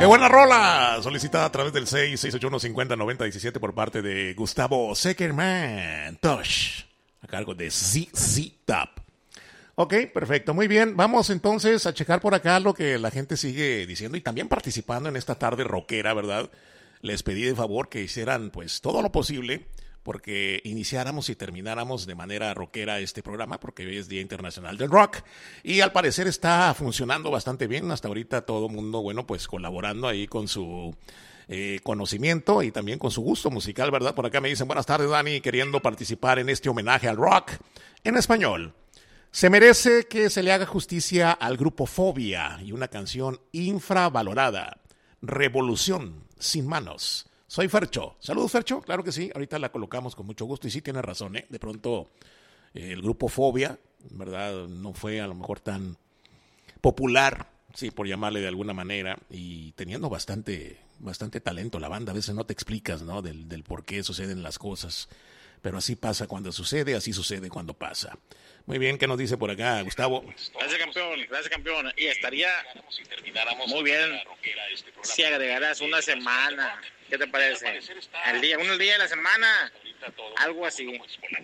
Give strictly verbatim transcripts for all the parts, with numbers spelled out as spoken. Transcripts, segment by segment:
¡Qué buena rola! Solicitada a través del seis seis ocho uno cinco cero nueve cero uno siete por parte de Gustavo Seckerman. Tosh. A cargo de Z Z Top. Ok, perfecto, muy bien. Vamos entonces a checar por acá lo que la gente sigue diciendo y también participando en esta tarde rockera, ¿verdad? Les pedí de favor que hicieran pues todo lo posible porque iniciáramos y termináramos de manera rockera este programa, porque hoy es Día Internacional del Rock, y al parecer está funcionando bastante bien, hasta ahorita todo el mundo, bueno, pues colaborando ahí con su eh, conocimiento y también con su gusto musical, ¿verdad? Por acá me dicen, buenas tardes, Dani, queriendo participar en este homenaje al rock en español. Se merece que se le haga justicia al grupo Fobia y una canción infravalorada, Revolución sin manos. Soy Fercho. Saludos, Fercho. Claro que sí. Ahorita la colocamos con mucho gusto. Y sí, tiene razón, ¿eh? De pronto, eh, el grupo Fobia, ¿verdad? No fue a lo mejor tan popular, sí, por llamarle de alguna manera. Y teniendo bastante, bastante talento la banda. A veces no te explicas, ¿no? Del, del por qué suceden las cosas. Pero así pasa cuando sucede, así sucede cuando pasa. Muy bien, ¿qué nos dice por acá, Gustavo? Gracias, campeón, gracias, campeón. Y estaría muy bien si agregaras una semana. ¿Qué te parece? El día, un día de la semana, algo así.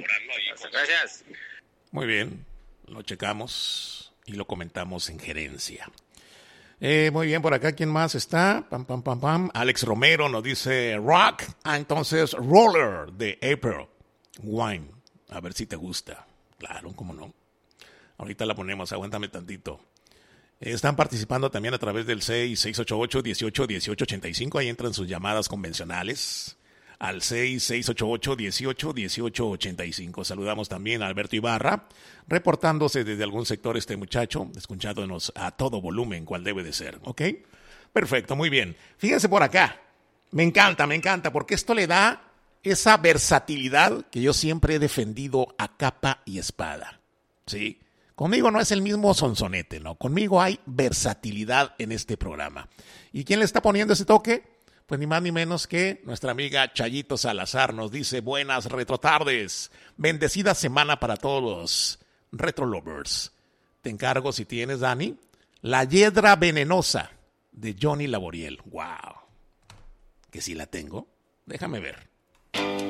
Gracias. Muy bien, lo checamos y lo comentamos en gerencia. Eh, muy bien, por acá, ¿quién más está? Pam, pam, pam, pam. Alex Romero nos dice rock. Ah, entonces Roller de April Wine. A ver si te gusta. Claro, cómo no. Ahorita la ponemos, aguántame tantito. Eh, están participando también a través del seis seis ocho ocho, dieciocho, dieciocho ochenta y cinco. Ahí entran sus llamadas convencionales. Al seis seis ocho ocho, dieciocho, dieciocho ochenta y cinco. Saludamos también a Alberto Ibarra, reportándose desde algún sector este muchacho, escuchándonos a todo volumen, cual debe de ser, ¿ok? Perfecto, muy bien. Fíjense por acá. Me encanta, me encanta, porque esto le da esa versatilidad que yo siempre he defendido a capa y espada, ¿sí? Conmigo no es el mismo sonsonete, ¿no? Conmigo hay versatilidad en este programa. ¿Y quién le está poniendo ese toque? Pues ni más ni menos que nuestra amiga Chayito Salazar nos dice, buenas retrotardes, bendecida semana para todos los retro lovers. Te encargo, si tienes, Dani, La Hiedra Venenosa de Johnny Laboriel. ¡Wow! Que si la tengo, déjame ver.